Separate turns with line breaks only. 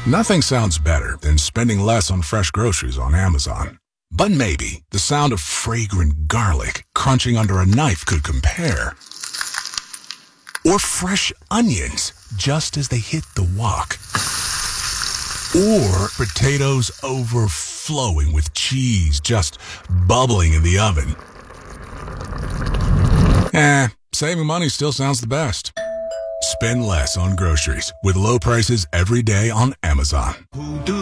Nothing sounds better than spending less on fresh groceries on Amazon. But maybe the sound of fragrant garlic crunching under a knife could compare. Or fresh onions just as they hit the wok. Or potatoes overflowing with cheese just bubbling in the oven. Saving money still sounds the best. Spend less on groceries with low prices every day on Amazon.